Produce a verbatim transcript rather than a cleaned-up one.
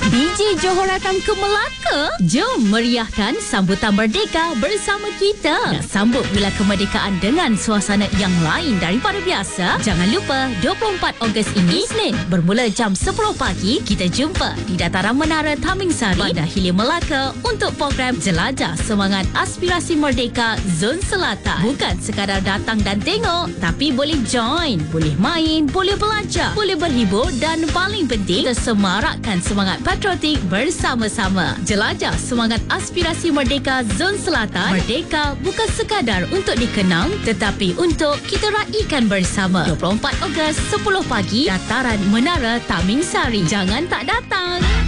D J Johor datang ke Melaka? Jom meriahkan sambutan Merdeka bersama kita. Nak sambut Bulan Kemerdekaan dengan suasana yang lain daripada biasa? Jangan lupa dua puluh empat Ogos ini, Isnin, bermula jam sepuluh pagi, kita jumpa di Dataran Menara Tamingsari, Bandar Hilir Melaka untuk program Jelajah Semangat Aspirasi Merdeka Zon Selatan. Bukan sekadar datang dan tengok, tapi boleh join, boleh main, boleh belajar, boleh berhibur dan paling penting, kita semarakkan semangat patriotik bersama-sama. Jelajah Semangat Aspirasi Merdeka Zon Selatan. Merdeka bukan sekadar untuk dikenang, tetapi untuk kita raikan bersama. dua puluh empat Ogos sepuluh pagi, Dataran Menara Tamingsari. Jangan tak datang.